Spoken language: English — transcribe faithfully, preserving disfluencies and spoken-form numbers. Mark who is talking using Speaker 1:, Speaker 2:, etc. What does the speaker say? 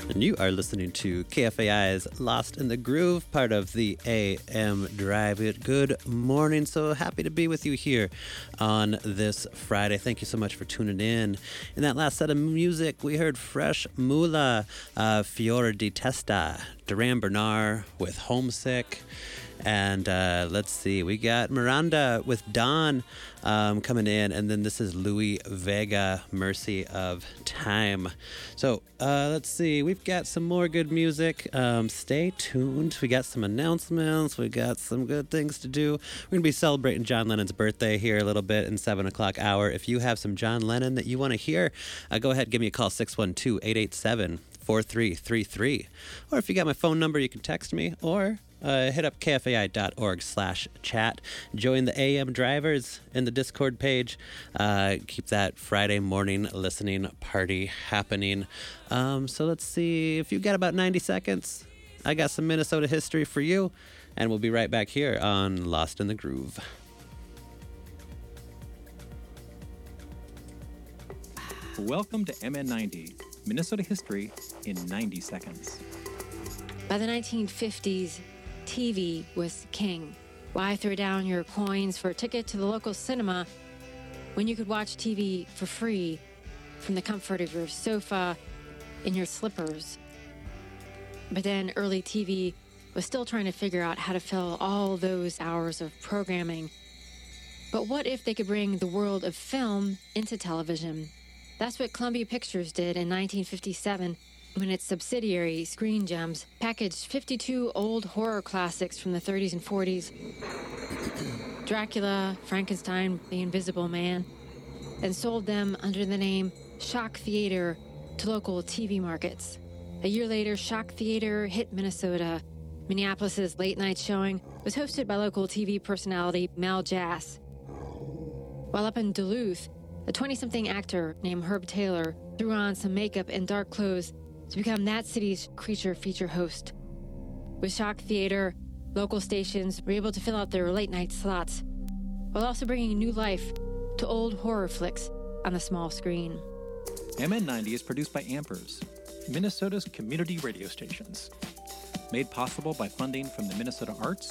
Speaker 1: And you are listening to K F A I's Lost in the Groove, part of the A M Drive It. Good morning. So happy to be with you here on this Friday. Thank you so much for tuning in. In that last set of music, we heard Fresh Mula, uh, Fiora di Testa, Duran Bernard with Homesick. And uh, let's see, we got Miranda with Dawn um, coming in, and then this is Louis Vega, Mercy of Time. So uh, let's see, we've got some more good music. Um, stay tuned. We got some announcements. We got some good things to do. We're going to be celebrating John Lennon's birthday here a little bit in seven o'clock hour. If you have some John Lennon that you want to hear, uh, go ahead and give me a call, six one two, eight eight seven, four three three three. Or if you got my phone number, you can text me, or Uh, hit up kfai.org slash chat. Join the A M drivers in the Discord page. Uh, keep that Friday morning listening party happening. Um, so let's see. If you've got about ninety seconds, I got some Minnesota history for you. And we'll be right back here on Lost in the Groove.
Speaker 2: Welcome to M N ninety, Minnesota history in ninety seconds.
Speaker 3: By the nineteen fifties, T V was king. Why throw down your coins for a ticket to the local cinema when you could watch T V for free from the comfort of your sofa in your slippers? But then early T V was still trying to figure out how to fill all those hours of programming. But what if they could bring the world of film into television? That's what Columbia Pictures did in nineteen fifty-seven, when its subsidiary, Screen Gems, packaged fifty-two old horror classics from the thirties and forties. Dracula, Frankenstein, The Invisible Man, and sold them under the name Shock Theater to local T V markets. A year later, Shock Theater hit Minnesota. Minneapolis' late-night showing was hosted by local T V personality Mel Jass. While up in Duluth, a twenty-something actor named Herb Taylor threw on some makeup and dark clothes to become that city's creature feature host. With Shock Theater, local stations were able to fill out their late-night slots, while also bringing new life to old horror flicks on the small screen.
Speaker 2: M N ninety is produced by Ampers, Minnesota's community radio stations. Made possible by funding from the Minnesota Arts